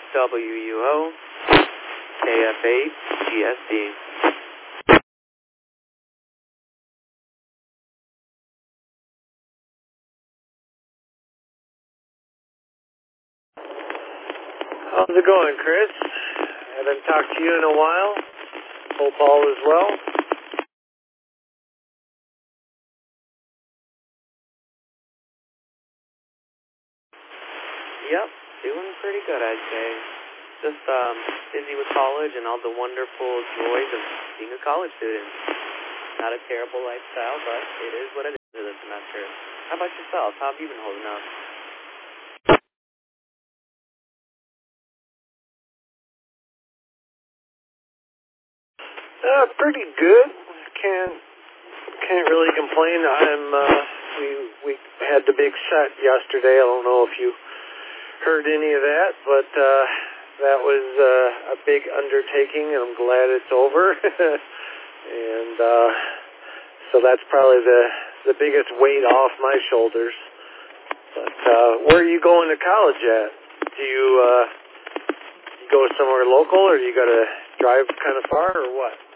WUO KF8 GSD. How's it going, Chris? Haven't talked to you in a while. Hope all is well. Yep, doing pretty good, I'd say. Just busy with college and all the wonderful joys of being a college student. Not a terrible lifestyle, but it is what it is for this semester. How about yourself? How have you been holding up? Pretty good. Can't really complain. We had the big set yesterday. I don't know if you heard any of that, but that was a big undertaking, and I'm glad it's over. And so that's probably the biggest weight off my shoulders. But where are you going to college at? Do you go somewhere local, or you got to drive kind of far, or what?